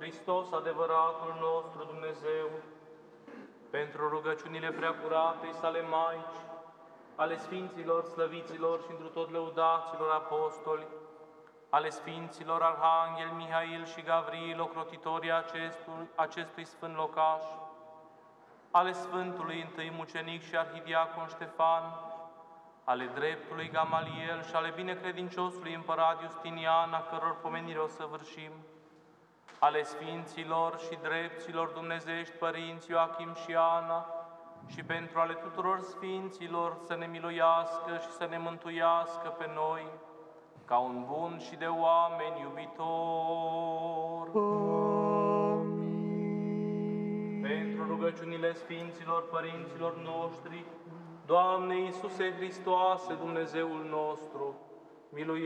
Hristos, adevăratul nostru Dumnezeu, pentru rugăciunile preacuratei sale Maici, ale Sfinților, slăviților și întru tot lăudaților apostoli, ale Sfinților Arhanghel Mihail și Gavril, ocrotitorii acestui sfânt locaș, ale Sfântului întâi mucenic și arhidiacon Ștefan, ale dreptului Gamaliel și ale binecredinciosului împărat Justinian, a căror pomenire o săvârșim, ale Sfinților și drepților dumnezeiești părinți Ioachim și Ana, și pentru ale tuturor Sfinților să ne miluiască și să ne mântuiască pe noi, ca un bun și de oameni iubitor. Amin. Pentru rugăciunile Sfinților părinților noștri, Doamne Iisuse Hristoase, Dumnezeul nostru, miluiește!